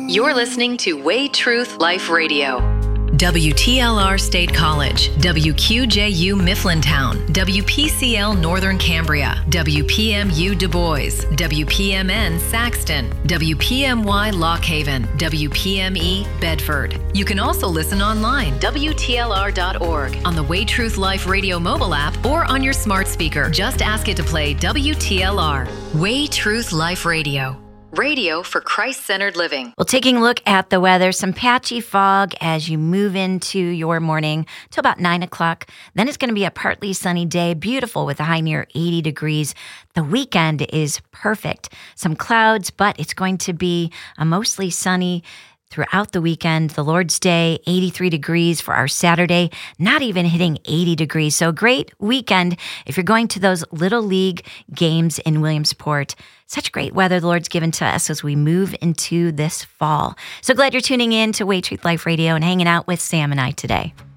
You're listening to Way Truth Life Radio. WTLR State College, WQJU Mifflintown, WPCL Northern Cambria, WPMU Du Bois, WPMN Saxton, WPMY Lock Haven, WPME Bedford. You can also listen online, WTLR.org, on the Way Truth Life Radio mobile app, or on your smart speaker. Just ask it to play WTLR. Way Truth Life Radio. Radio for Christ-centered living. Well, taking a look at the weather, some patchy fog as you move into your morning till about 9 o'clock. Then it's going to be a partly sunny day, beautiful with a high near 80 degrees. The weekend is perfect. Some clouds, but it's going to be a mostly sunny throughout the weekend. The Lord's Day, 83 degrees for our Saturday, not even hitting 80 degrees. So great weekend if you're going to those Little League games in Williamsport. Such great weather the Lord's given to us as we move into this fall. So glad you're tuning in to Way Truth Life Radio and hanging out with Sam and I today.